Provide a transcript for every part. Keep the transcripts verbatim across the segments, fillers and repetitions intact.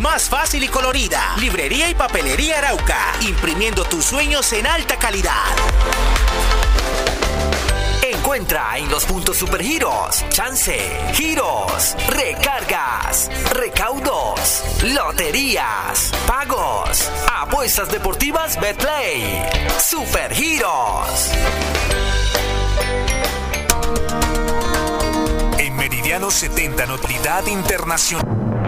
Más fácil y colorida. Librería y papelería Arauca. Imprimiendo tus sueños en alta calidad. Encuentra en los puntos Supergiros, chance, giros, recargas, recaudos, loterías, pagos, apuestas deportivas Betplay. Supergiros. En Meridiano setenta, Noticias Internacional.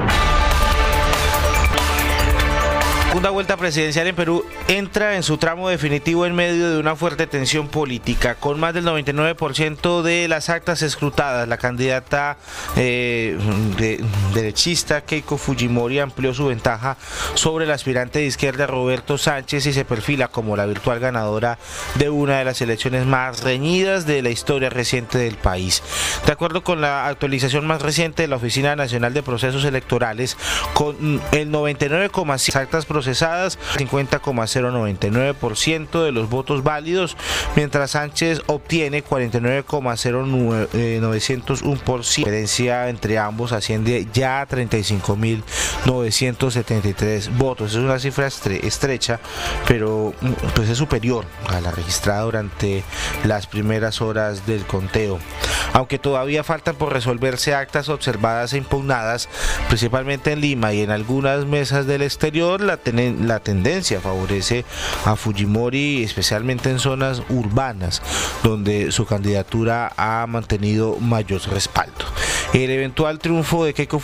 Segunda vuelta presidencial en Perú entra en su tramo definitivo en medio de una fuerte tensión política. Con más del noventa y nueve por ciento de las actas escrutadas, la candidata eh, de, derechista Keiko Fujimori amplió su ventaja sobre el aspirante de izquierda Roberto Sánchez y se perfila como la virtual ganadora de una de las elecciones más reñidas de la historia reciente del país. De acuerdo con la actualización más reciente de la Oficina Nacional de Procesos Electorales, con el noventa y nueve coma cinco por ciento actas procesadas, cincuenta coma cero noventa y nueve por ciento de los votos válidos, mientras Sánchez obtiene cuarenta y nueve coma cero novecientos uno por ciento. La diferencia entre ambos asciende ya a treinta y cinco mil novecientos setenta y tres votos. Es una cifra estre estrecha, pero pues es superior a la registrada durante las primeras horas del conteo. Aunque todavía faltan por resolverse actas observadas e impugnadas, principalmente en Lima y en algunas mesas del exterior, la, ten la tendencia favorece a Fujimori, especialmente en zonas urbanas, donde su candidatura ha mantenido mayor respaldo. El eventual triunfo de Keiko